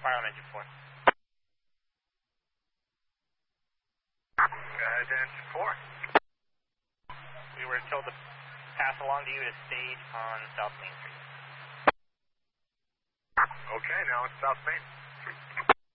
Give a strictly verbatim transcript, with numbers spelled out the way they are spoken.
fire on engine four. Go ahead to engine four. We were told to pass along to you to stage on South Main Street. Okay, now it's South Main.